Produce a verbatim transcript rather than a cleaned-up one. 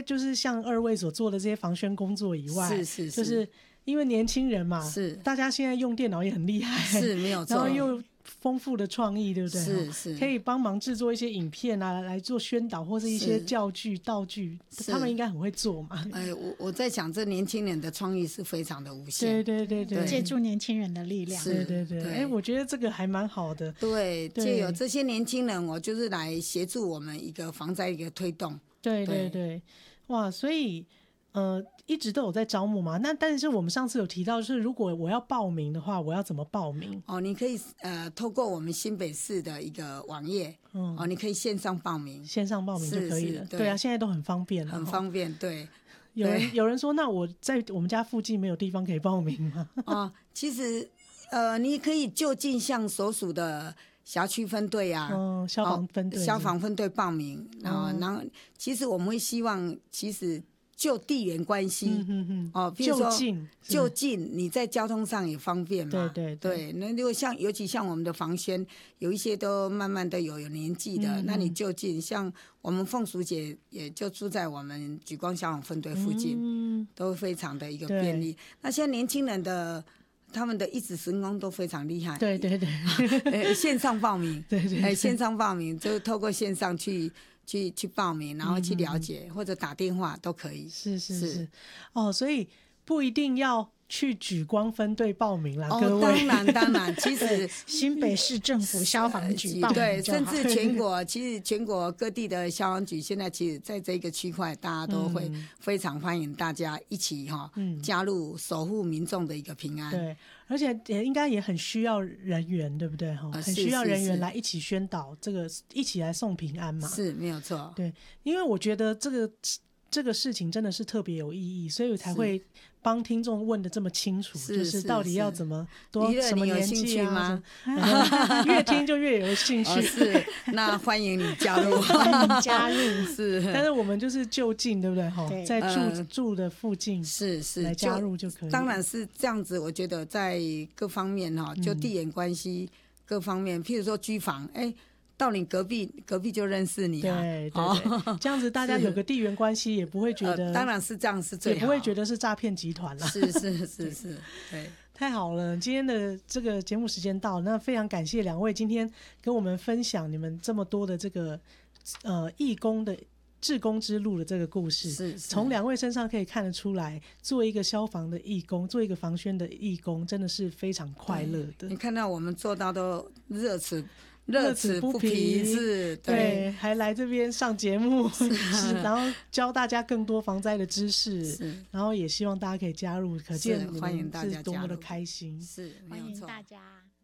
就是像二位所做的这些防宣工作以外， 是是是， 就是因为年轻人嘛， 是大家现在用电脑也很厉害， 是没有错， 然后又丰富的创意，对不对？ 是是， 可以帮忙制作一些影片啊，来做宣导或是一些教具道具，他们应该很会做嘛。 哎，我我在想，这年轻人的创意是非常的无限。 对对对对， 借助年轻人的力量。 对对对，哎，我觉得这个还蛮好的。 对，借有这些年轻人，我就是来协助我们一个防灾一个推动。 对对对，哇，所以。呃，一直都有在招募嘛？那但是我们上次有提到，就是如果我要报名的话，我要怎么报名？ 哦，你可以呃，透过我们新北市的一个网页，嗯，哦，你可以线上报名， 线上报名就可以了。对, 对啊，现在都很方便了， 很方便。对， 有人有人说，那我在我们家附近没有地方可以报名吗？ 哦，其实呃，你可以就近向所属的辖区分队啊， 嗯，消防分队、 哦，消防分队报名。然后，然后，其实我们会希望，其实。就地缘关系， 嗯哼哼哦，比如说就近， 就近，你在交通上也方便嘛。 对对对, 对，那如果像尤其像我们的防宣，有一些都慢慢的有有年纪的，嗯、那你就近，像我们凤淑姐也就住在我们莒光消防分队附近，嗯、都非常的一个便利。那现在年轻人的。他们的一指神功都非常厉害， 对对对， 呃，线上报名， 对 对, 对， 呃，线上报名就透过线上去去去报名，然后去了解、嗯、或者打电话都可以。 是是 是, 是，哦，所以不一定要去莒光分队报名啦， 哦， 各位。 当然当然，其实新北市政府消防局报名对，甚至全国，其实全国各地的消防局现在其实在这个区块，大家都会非常欢迎大家一起哈、嗯、加入守护民众的一个平安。 对，而且也应该也很需要人员，对不对哈？很需要人员来一起宣导这个，一起来送平安嘛。 是没有错。 对，因为我觉得这个。这个事情真的是特别有意义，所以才会帮听众问的这么清楚， 是就是到底要怎么多什么年纪啊？ 越听就越有兴趣。 哦、是，那欢迎你加入， 欢迎加入。 是， 但是我们就是就近，对不对？哈，在住、呃、住的附近， 是是来加入就可以。 当然是这样子，我觉得在各方面哈，就地缘关系、嗯、各方面，譬如说居房，哎。到你隔壁，隔壁就认识你啊！ 对对对，哦、这样子大家有个地缘关系，也不会觉得、 呃，当然是这样是最好， 也不会觉得是诈骗集团了。 是是是是，对， 太好了！今天的这个节目时间到了，那非常感谢两位今天跟我们分享你们这么多的这个呃义工的志工之路的这个故事。 是， 从两位身上可以看得出来，做一个消防的义工，做一个防宣的义工，真的是非常快乐的。 你看到我们做到都热齿。乐此不疲，是 对, 对，还来这边上节目，然后教大家更多防灾的知识，然后也希望大家可以加入，可见欢迎大家是多么的开心， 是， 欢迎大家。